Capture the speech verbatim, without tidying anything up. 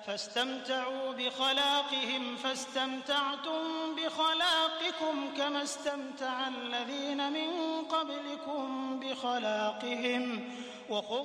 فاستمتعوا بخلاقهم فاستمتعتم بخلاقكم كما استمتع الذين من قبلكم بخلاقهم